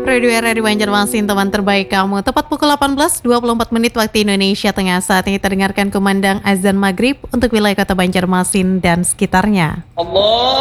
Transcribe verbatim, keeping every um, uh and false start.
Radio R R di Banjarmasin, teman terbaik kamu. Tepat pukul delapan belas dua puluh empat menit waktu Indonesia Tengah. Saat ini kita dengarkan kumandang azan maghrib untuk wilayah kota Banjarmasin dan sekitarnya. Allah